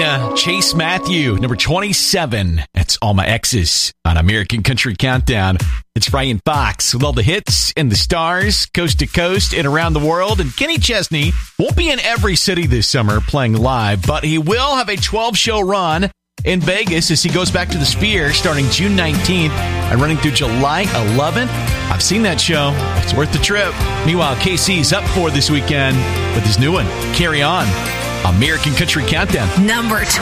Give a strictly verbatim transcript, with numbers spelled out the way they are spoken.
Selena, Chase Matthew, number twenty-seven. That's All My Exes on American Country Countdown. It's Ryan Fox with all the hits and the stars, coast to coast and around the world. And Kenny Chesney won't be in every city this summer playing live, but he will have a twelve-show run in Vegas as he goes back to the Sphere starting June nineteenth and running through July eleventh. I've seen that show. It's worth the trip. Meanwhile, K C's up for this weekend with his new one, Carry On. American Country Countdown. Number twelve.